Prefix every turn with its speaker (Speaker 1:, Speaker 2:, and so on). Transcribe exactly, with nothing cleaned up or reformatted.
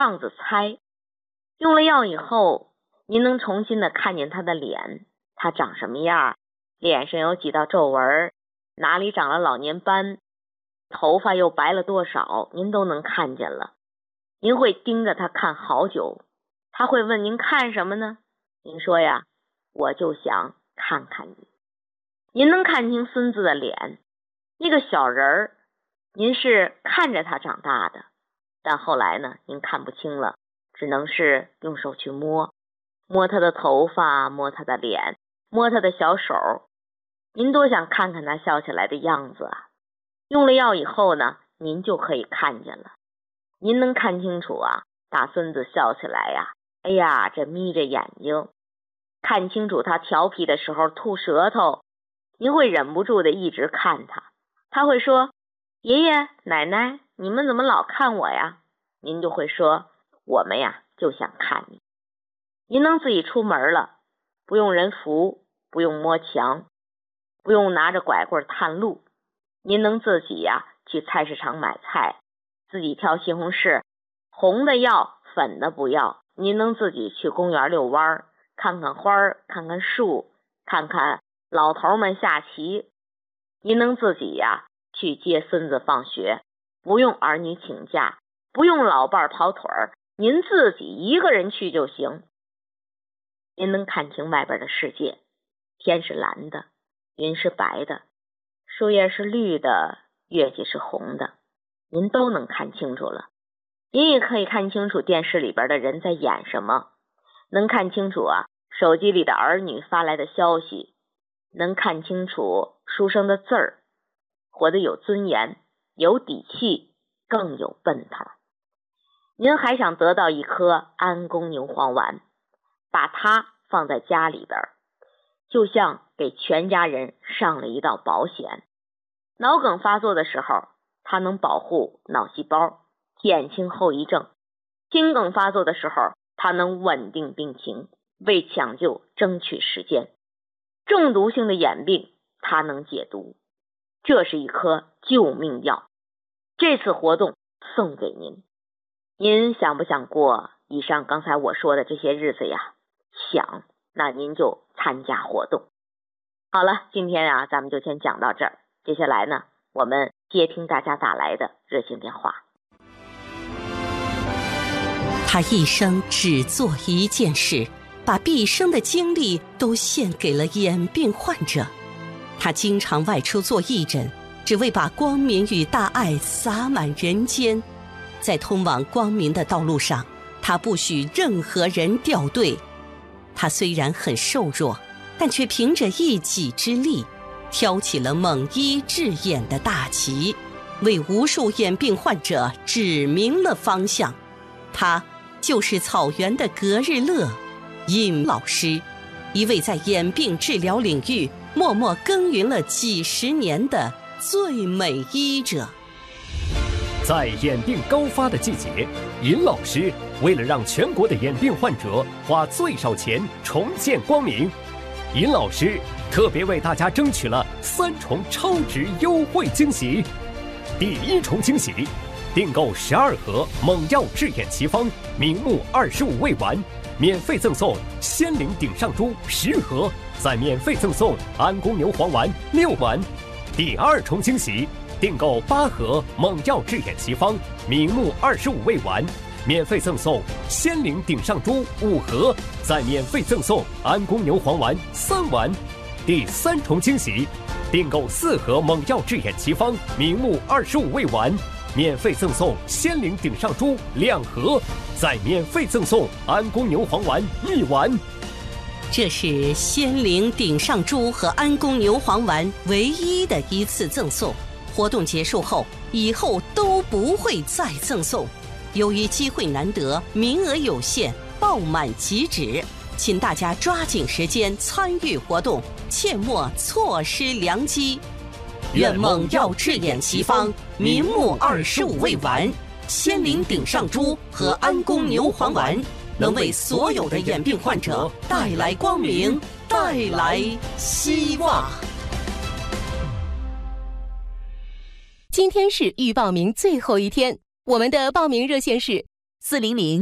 Speaker 1: 样子猜。用了药以后，您能重新的看见他的脸，他长什么样，脸上有几道皱纹，哪里长了老年斑，头发又白了多少，您都能看见了。您会盯着他看好久，他会问您看什么呢？您说呀，我就想看看你。您能看清孙子的脸，那个小人儿，您是看着他长大的，但后来呢，您看不清了，只能是用手去摸，摸他的头发，摸他的脸，摸他的小手，您多想看看他笑起来的样子啊！用了药以后呢，您就可以看见了。您能看清楚啊，大孙子笑起来呀，哎呀，这眯着眼睛，看清楚他调皮的时候吐舌头，您会忍不住的一直看他。他会说，爷爷奶奶，你们怎么老看我呀？您就会说，我们呀就想看你。您能自己出门了，不用人扶，不用摸墙，不用拿着拐棍探路，您能自己呀去菜市场买菜，自己挑西红柿，红的要，粉的不要。您能自己去公园遛弯，看看花，看看树，看看老头们下棋。您能自己呀去接孙子放学，不用儿女请假，不用老伴跑腿儿，您自己一个人去就行。您能看清外边的世界，天是蓝的，云是白的，树叶是绿的，月季是红的，您都能看清楚了。您也可以看清楚电视里边的人在演什么，能看清楚啊手机里的儿女发来的消息，能看清楚书生的字儿，活得有尊严，有底气，更有奔头。您还想得到一颗安宫牛黄丸，把它放在家里边，就像给全家人上了一道保险。脑梗发作的时候，它能保护脑细胞，减轻后遗症；心梗发作的时候，它能稳定病情，为抢救争取时间。中毒性的眼病，它能解毒，这是一颗救命药。这次活动送给您，您想不想过以上刚才我说的这些日子呀？想，那您就参加活动。好了，今天啊，咱们就先讲到这儿。接下来呢，我们接听大家打来的热线电话。
Speaker 2: 他一生只做一件事，把毕生的精力都献给了眼病患者。他经常外出做义诊，只为把光明与大爱洒满人间。在通往光明的道路上，他不许任何人掉队。他虽然很瘦弱，但却凭着一己之力挑起了猛医治眼的大旗，为无数眼病患者指明了方向。他就是草原的格日乐尹老师，一位在眼病治疗领域默默耕耘了几十年的最美医者。
Speaker 3: 在眼病高发的季节，尹老师为了让全国的眼病患者花最少钱重见光明，尹老师特别为大家争取了三重超值优惠惊喜。第一重惊喜，订购十二盒猛药治眼奇方明目二十五味丸，免费赠送仙灵顶上珠十盒，再免费赠送安宫牛黄丸六丸。第二重惊喜，订购八盒猛药治眼奇方明目二十五味丸，免费赠送仙灵顶上珠五盒，再免费赠送安宫牛黄丸三丸。第三重惊喜，订购四盒猛药治眼奇方明目二十五味丸，免费赠送仙灵顶上珠两盒，再免费赠送安宫牛黄丸一丸。
Speaker 2: 这是仙灵顶上珠和安宫牛黄丸唯一的一次赠送，活动结束后，以后都不会再赠送。由于机会难得，名额有限，爆满即止，请大家抓紧时间参与活动，切莫错失良机。愿猛药治眼奇方明目二十五味丸、仙灵顶上珠和安宫牛黄丸能为所有的眼病患者带来光明，带来希望。
Speaker 4: 今天是预报名最后一天，我们的报名热线是四零零